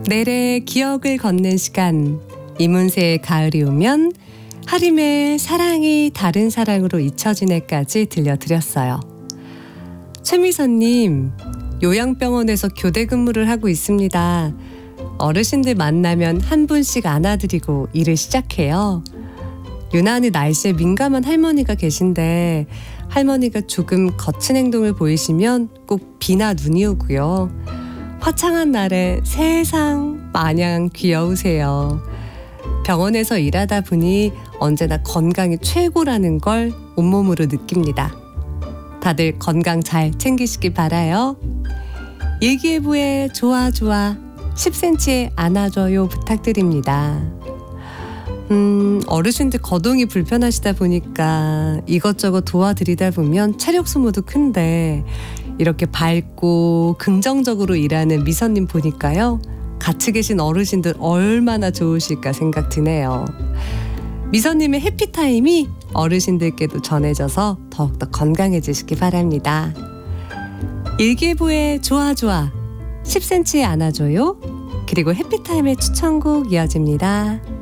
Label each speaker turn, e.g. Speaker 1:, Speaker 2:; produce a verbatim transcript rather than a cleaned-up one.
Speaker 1: 내래 기억을 걷는 시간, 이문세의 가을이 오면, 하림의 사랑이 다른 사랑으로 잊혀지네까지 들려드렸어요. 최미선님, 요양병원에서 교대 근무를 하고 있습니다. 어르신들 만나면 한 분씩 안아드리고 일을 시작해요. 유난히 날씨에 민감한 할머니가 계신데 할머니가 조금 거친 행동을 보이시면 꼭 비나 눈이 오고요. 화창한 날에 세상 마냥 귀여우세요. 병원에서 일하다 보니 언제나 건강이 최고라는 걸 온몸으로 느낍니다. 다들 건강 잘 챙기시기 바라요. 일기예보의 좋아 좋아 십 센티미터에 안아줘요 부탁드립니다. 음, 어르신들 거동이 불편하시다 보니까 이것저것 도와드리다 보면 체력 소모도 큰데 이렇게 밝고 긍정적으로 일하는 미선님 보니까요, 같이 계신 어르신들 얼마나 좋으실까 생각 드네요. 미선님의 해피타임이 어르신들께도 전해져서 더욱더 건강해지시기 바랍니다. 일기예보의 좋아 좋아 십 센티미터에 안아줘요. 그리고 해피타임의 추천곡 이어집니다.